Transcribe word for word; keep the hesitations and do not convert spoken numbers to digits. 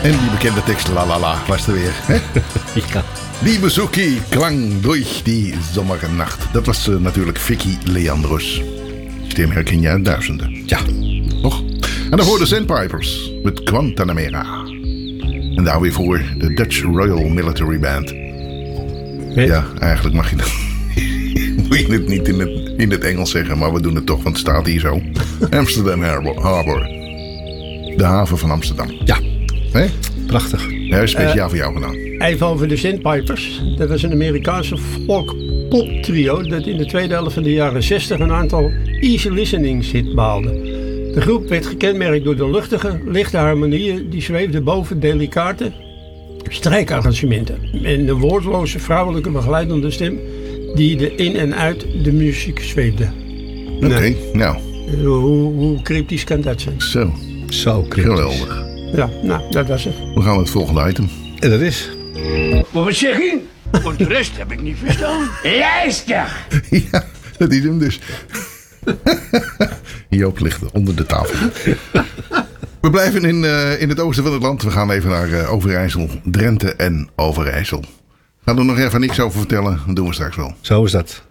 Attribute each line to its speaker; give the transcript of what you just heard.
Speaker 1: En die bekende tekst, la la la, was er weer. Hè?
Speaker 2: Ja.
Speaker 1: Die bezoekie klang durch die zomernacht. Dat was uh, natuurlijk Vicky Leandros. Stem herken je uit duizenden. Ja, nog. En dan hoorde Sandpipers met Guantanamera. En daar weer voor de Dutch Royal Military Band.
Speaker 2: He?
Speaker 1: Ja, eigenlijk mag je dat... moet je het niet in het, in het Engels zeggen, maar we doen het toch, want het staat hier zo. Amsterdam Harbor. De haven van Amsterdam.
Speaker 2: Ja.
Speaker 1: Hè?
Speaker 2: Prachtig.
Speaker 1: Ja, speciaal uh, voor jou gedaan.
Speaker 3: Even over de Sandpipers. Dat was een Amerikaanse folk-pop trio dat in de tweede helft van de jaren zestig een aantal easy listenings hit behaalde. De groep werd gekenmerkt door de luchtige, lichte harmonieën die zweefden boven delicate strijkarrangementen. En de woordloze vrouwelijke begeleidende stem die er in en uit de muziek zweefde.
Speaker 1: Oké, okay, nou.
Speaker 3: Hoe, hoe cryptisch kan dat zijn?
Speaker 1: Zo.
Speaker 2: Zo cryptisch.
Speaker 1: Geweldig.
Speaker 3: Ja, nou, dat was het.
Speaker 1: We gaan naar het volgende item.
Speaker 2: En dat is...
Speaker 4: Wat zeg je? Want de rest heb ik niet verstaan. Luister!
Speaker 1: Ja, dat is hem dus. Joop ligt onder de tafel. We blijven in, uh, in het oosten van het land. We gaan even naar uh, Overijssel, Drenthe en Overijssel. Gaan er nog even niks over vertellen? Dat doen we straks wel.
Speaker 2: Zo is dat.